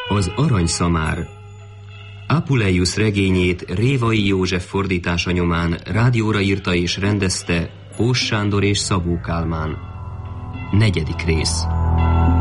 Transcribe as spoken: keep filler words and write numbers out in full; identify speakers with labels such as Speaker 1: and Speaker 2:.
Speaker 1: Az aranyszamár. Apuleius regényét Révai József fordítása nyomán rádióra írta és rendezte Kós Sándor és Szabó Kálmán. Negyedik rész.